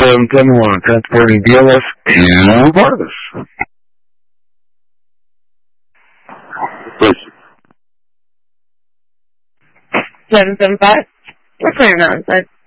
771, transporting DLS to Barnabas. Please. 775. We're clearing outside.